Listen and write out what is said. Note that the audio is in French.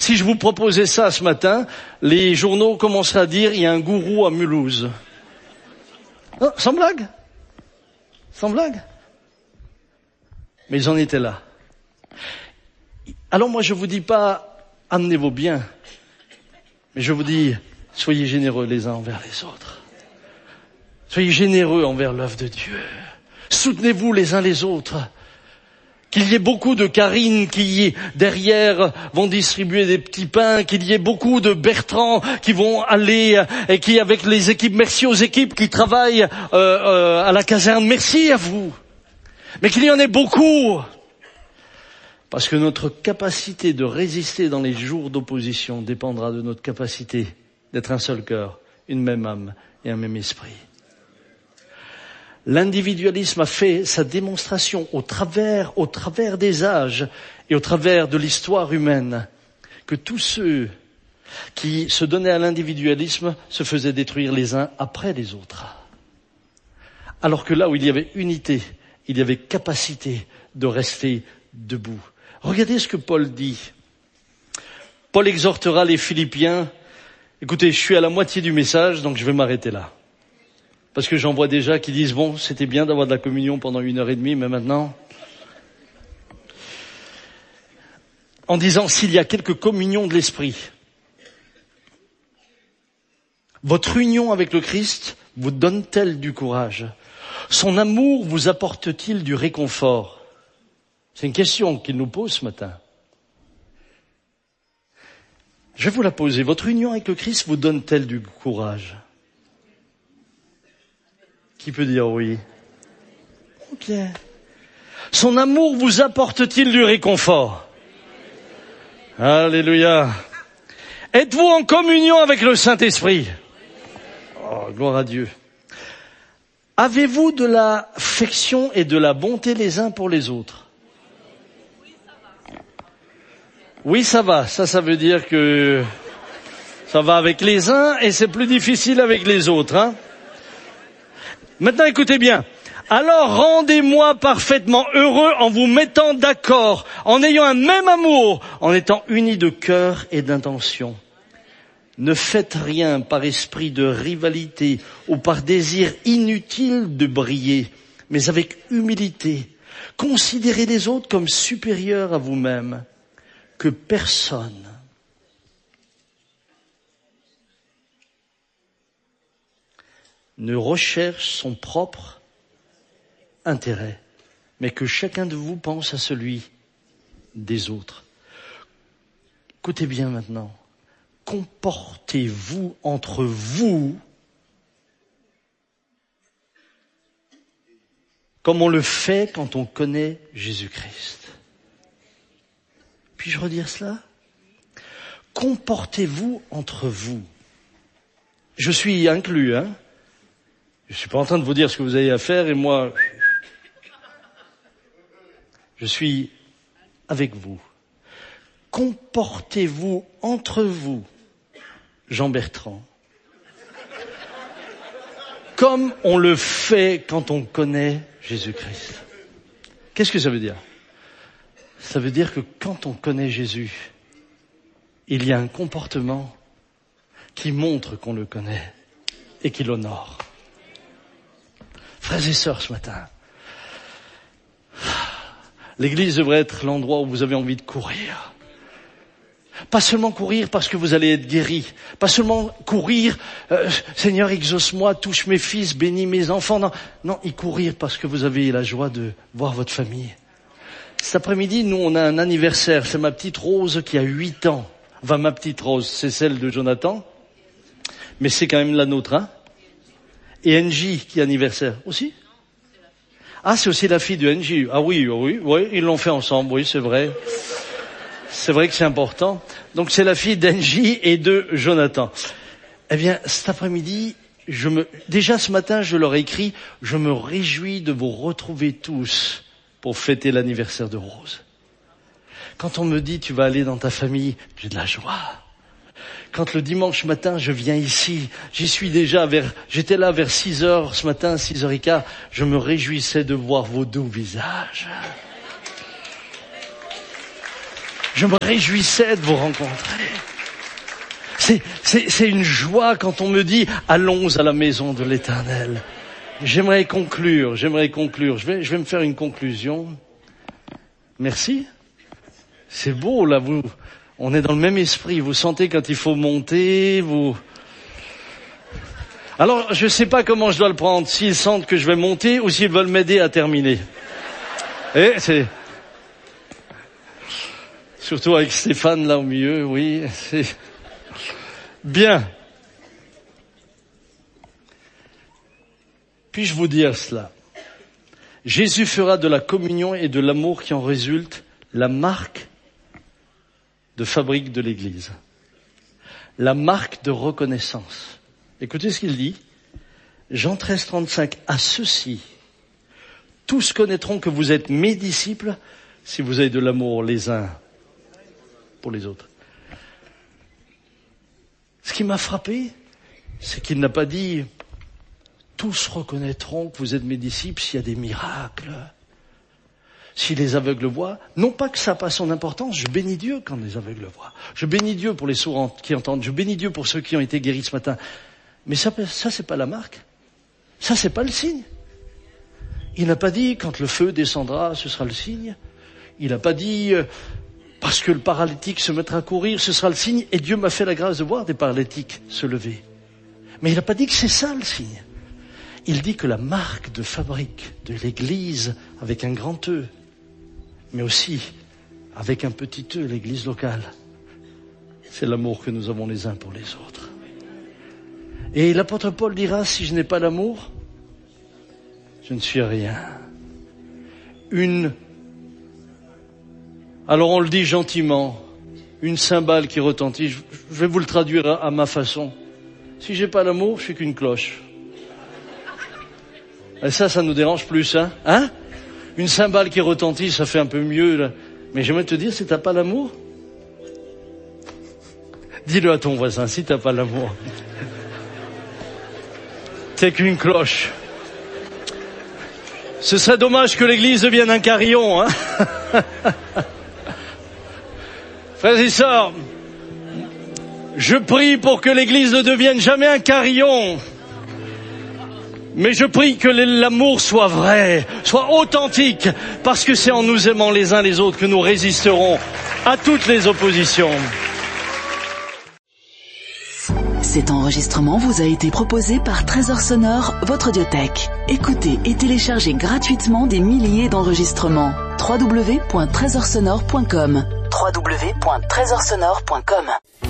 si je vous proposais ça ce matin, les journaux commenceraient à dire, il y a un gourou à Mulhouse. Non, sans blague. Sans blague. Mais ils en étaient là. Alors moi je vous dis pas, amenez vos biens. Mais je vous dis, soyez généreux les uns envers les autres. Soyez généreux envers l'œuvre de Dieu. Soutenez-vous les uns les autres. Qu'il y ait beaucoup de Karine qui, derrière, vont distribuer des petits pains, qu'il y ait beaucoup de Bertrand qui vont aller, et qui, avec les équipes, merci aux équipes qui travaillent à la caserne, merci à vous. Mais qu'il y en ait beaucoup. Parce que notre capacité de résister dans les jours d'opposition dépendra de notre capacité d'être un seul cœur, une même âme et un même esprit. L'individualisme a fait sa démonstration au travers des âges et au travers de l'histoire humaine, que tous ceux qui se donnaient à l'individualisme se faisaient détruire les uns après les autres. Alors que là où il y avait unité, il y avait capacité de rester debout. Regardez ce que Paul dit. Paul exhortera les Philippiens. Écoutez, je suis à la moitié du message, donc je vais m'arrêter là. Parce que j'en vois déjà qui disent, bon, c'était bien d'avoir de la communion pendant 1h30, mais maintenant... En disant, s'il y a quelque communion de l'esprit, votre union avec le Christ vous donne-t-elle du courage? Son amour vous apporte-t-il du réconfort? C'est une question qu'il nous pose ce matin. Je vais vous la poser. Votre union avec le Christ vous donne-t-elle du courage? Qui peut dire oui? Ok. Son amour vous apporte-t-il du réconfort? Alléluia. Êtes-vous en communion avec le Saint-Esprit? Oh, gloire à Dieu. Avez-vous de l'affection et de la bonté les uns pour les autres? Oui, ça va. Ça veut dire que ça va avec les uns et c'est plus difficile avec les autres, hein? Maintenant, écoutez bien. Alors, rendez-moi parfaitement heureux en vous mettant d'accord, en ayant un même amour, en étant unis de cœur et d'intention. Ne faites rien par esprit de rivalité ou par désir inutile de briller, mais avec humilité. Considérez les autres comme supérieurs à vous-même, que personne ne recherche son propre intérêt, mais que chacun de vous pense à celui des autres. Écoutez bien maintenant. Comportez-vous entre vous comme on le fait quand on connaît Jésus-Christ. Puis-je redire cela? Comportez-vous entre vous. Je suis inclus, hein? Je suis pas en train de vous dire ce que vous avez à faire et moi, je suis avec vous. Comportez-vous entre vous, Jean-Bertrand, comme on le fait quand on connaît Jésus-Christ. Qu'est-ce que ça veut dire? Ça veut dire que quand on connaît Jésus, il y a un comportement qui montre qu'on le connaît et qui l'honore. Frères et sœurs, ce matin, l'église devrait être l'endroit où vous avez envie de courir. Pas seulement courir parce que vous allez être guéri. Pas seulement courir, Seigneur, exauce-moi, touche mes fils, bénis mes enfants. Non, y courir parce que vous avez la joie de voir votre famille. Cet après-midi, nous, on a un anniversaire. C'est ma petite Rose qui a 8 ans. Enfin, ma petite Rose, c'est celle de Jonathan. Mais c'est quand même la nôtre, hein. Et NJ qui est anniversaire aussi? Ah, c'est aussi la fille de NJ. Ah oui, ils l'ont fait ensemble, oui, c'est vrai. C'est vrai que c'est important. Donc c'est la fille d'Angie et de Jonathan. Eh bien, cet après-midi, déjà ce matin, je leur ai écrit, je me réjouis de vous retrouver tous pour fêter l'anniversaire de Rose. Quand on me dit, tu vas aller dans ta famille, j'ai de la joie. Quand le dimanche matin, je viens ici, j'étais là vers 6h ce matin, 6h15, je me réjouissais de voir vos doux visages. Je me réjouissais de vous rencontrer. C'est une joie quand on me dit « Allons à la maison de l'Éternel ». J'aimerais conclure. Je vais me faire une conclusion. Merci. C'est beau, là, on est dans le même esprit. Vous sentez quand il faut monter, Alors, je sais pas comment je dois le prendre, s'ils sentent que je vais monter ou s'ils veulent m'aider à terminer. Et c'est... Surtout avec Stéphane, là, au milieu, oui, c'est... Bien. Puis-je vous dire cela? Jésus fera de la communion et de l'amour qui en résulte la marque de fabrique de l'Église. La marque de reconnaissance. Écoutez ce qu'il dit. Jean 13, 35. À ceux-ci, tous connaîtront que vous êtes mes disciples si vous avez de l'amour les uns pour les autres. Ce qui m'a frappé, c'est qu'il n'a pas dit tous reconnaîtront que vous êtes mes disciples s'il y a des miracles, si les aveugles voient. Non pas que ça n'a pas son importance, je bénis Dieu quand les aveugles voient. Je bénis Dieu pour les sourds qui entendent, je bénis Dieu pour ceux qui ont été guéris ce matin. Mais ça c'est pas la marque. Ça, c'est pas le signe. Il n'a pas dit quand le feu descendra, ce sera le signe. Il n'a pas dit parce que le paralytique se mettra à courir, ce sera le signe. Et Dieu m'a fait la grâce de voir des paralytiques se lever. Mais il n'a pas dit que c'est ça le signe. Il dit que la marque de fabrique de l'Église, avec un grand E, mais aussi avec un petit E, l'Église locale, c'est l'amour que nous avons les uns pour les autres. Et l'apôtre Paul dira, si je n'ai pas l'amour, je ne suis rien. Alors on le dit gentiment, une cymbale qui retentit, je vais vous le traduire à ma façon. Si j'ai pas l'amour, je suis qu'une cloche. Et ça nous dérange plus, hein? Une cymbale qui retentit, ça fait un peu mieux, là. Mais j'aimerais te dire, si t'as pas l'amour, dis-le à ton voisin, si t'as pas l'amour, t'es qu'une cloche. Ce serait dommage que l'Église devienne un carillon, hein? Frères et sœurs, je prie pour que l'Église ne devienne jamais un carillon. Mais je prie que l'amour soit vrai, soit authentique, parce que c'est en nous aimant les uns les autres que nous résisterons à toutes les oppositions. Cet enregistrement vous a été proposé par Trésor Sonore, votre audiothèque. Écoutez et téléchargez gratuitement des milliers d'enregistrements. www.trésorsonore.com www.trésorsonore.com